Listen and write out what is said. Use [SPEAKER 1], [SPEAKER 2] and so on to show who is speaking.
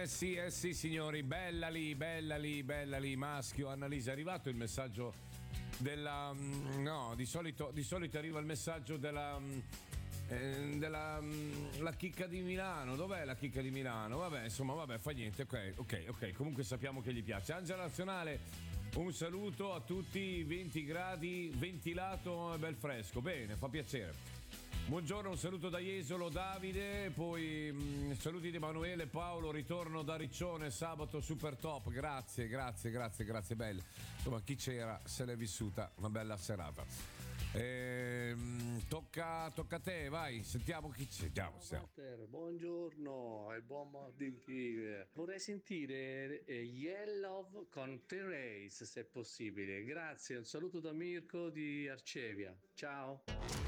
[SPEAKER 1] sì signori, bella lì, maschio. Annalisa, è arrivato il messaggio della... no, di solito arriva il messaggio della... la chicca di Milano. Dov'è la chicca di Milano? Vabbè, insomma, fa niente. Ok, comunque sappiamo che gli piace. Angela Nazionale, un saluto a tutti. 20 gradi, ventilato e bel fresco. Bene, fa piacere. Buongiorno, un saluto da Jesolo, Davide, poi saluti di Emanuele, Paolo, ritorno da Riccione, sabato super top, grazie, bello. Insomma, chi c'era se l'è vissuta una bella serata. Tocca a te, vai, sentiamo chi c'è.
[SPEAKER 2] Walter, buongiorno e buon morning Kiwi. Vorrei sentire Yellow con Terrace se possibile. Grazie, un saluto da Mirko di Arcevia. Ciao.